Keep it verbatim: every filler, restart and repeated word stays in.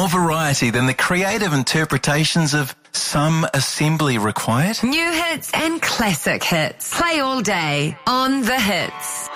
more variety than the creative interpretations of some assembly required? New hits and classic hits. Play all day on The Hits.